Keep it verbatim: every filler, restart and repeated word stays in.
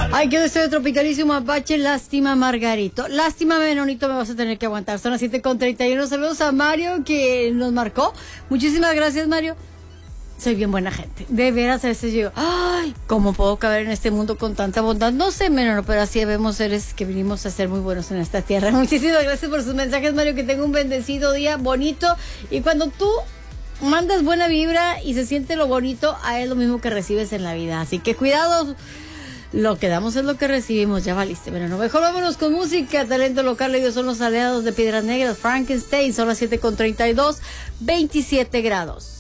Ay, que deseo de tropicalísimo Apache, lástima Margarito. Lástima Menonito, me vas a tener que aguantar. Son las siete con treinta y uno. Saludos a Mario que nos marcó. Muchísimas gracias, Mario. Soy bien buena gente. De veras, a veces digo, ay, ¿cómo puedo caber en este mundo con tanta bondad? No sé, Menor, pero así vemos seres que vinimos a ser muy buenos en esta tierra. Muchísimas gracias por sus mensajes, Mario. Que tenga un bendecido día, bonito. Y cuando tú mandas buena vibra y se siente lo bonito, a es lo mismo que recibes en la vida. Así que cuidado. Lo que damos es lo que recibimos, ya valiste. Pero no, mejor vámonos con música, talento local. Ellos son los aliados de Piedras Negras, Frankenstein. Son las siete con treinta y dos, veintisiete grados.